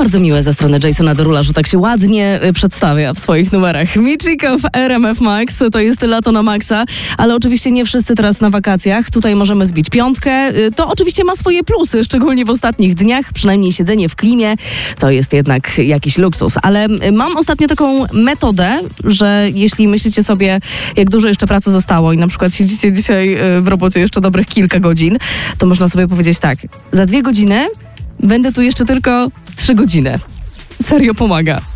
bardzo miłe ze strony Jasona Derula, że tak się ładnie przedstawia w swoich numerach. Michiko w RMF Max, to jest lato na maksa, ale oczywiście nie wszyscy teraz na wakacjach. Tutaj możemy zbić piątkę. To oczywiście ma swoje plusy, szczególnie w ostatnich dniach. Przynajmniej siedzenie w klimie to jest jednak jakiś luksus. Ale mam ostatnio taką metodę, że jeśli myślicie sobie, jak dużo jeszcze pracy zostało i na przykład siedzicie dzisiaj w robocie jeszcze dobrych kilka godzin, to można sobie powiedzieć tak, za 2 godziny będę tu jeszcze tylko 3 godziny. Serio pomaga.